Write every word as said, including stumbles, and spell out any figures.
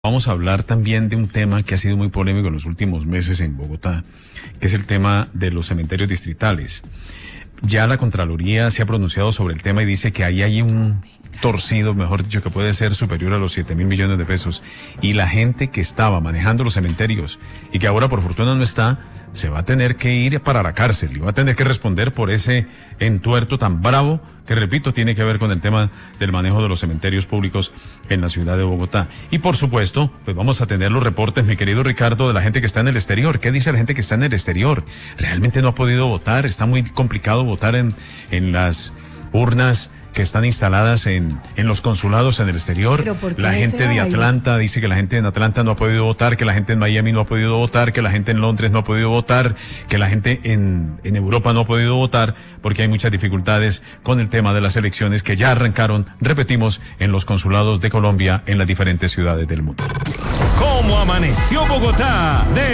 Vamos a hablar también de un tema que ha sido muy polémico en los últimos meses en Bogotá, que es el tema de los cementerios distritales. Ya la Contraloría se ha pronunciado sobre el tema y dice que ahí hay un torcido, mejor dicho, que puede ser superior a los siete mil millones de pesos. Y la gente que estaba manejando los cementerios y que ahora por fortuna no está, se va a tener que ir para la cárcel y va a tener que responder por ese entuerto tan bravo que, repito, tiene que ver con el tema del manejo de los cementerios públicos en la ciudad de Bogotá. Y por supuesto, pues vamos a tener los reportes, mi querido Ricardo, de la gente que está en el exterior. ¿Qué dice la gente que está en el exterior? ¿Realmente no ha podido votar? ¿Está muy complicado votar en, en las urnas que están instaladas en, en los consulados en el exterior? La gente de Atlanta dice que la gente en Atlanta no ha podido votar, que la gente en Miami no ha podido votar, que la gente en Londres no ha podido votar, que la gente en, en Europa no ha podido votar, porque hay muchas dificultades con el tema de las elecciones que ya arrancaron, repetimos, en los consulados de Colombia en las diferentes ciudades del mundo. ¿Cómo amaneció Bogotá? De